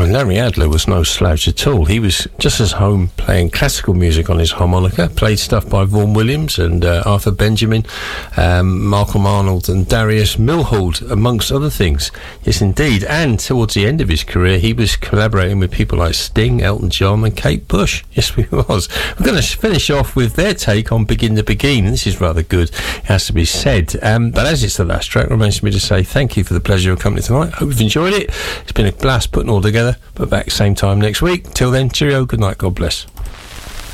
And Larry Adler was no slouch at all. He was just as home playing classical music on his harmonica, played stuff by Vaughan Williams and Arthur Benjamin, Malcolm Arnold and Darius Milhaud, amongst other things. Yes, indeed. And towards the end of his career, he was collaborating with people like Sting, Elton John and Kate Bush. Yes, we was. We're going to finish off with their take on Begin to Begin. This is rather good, it has to be said. But as it's the last track, it remains for me to say thank you for the pleasure of company tonight. Hope you've enjoyed it. It's been a blast putting it all together. But back same time next week. Till then, cheerio, good night, God bless.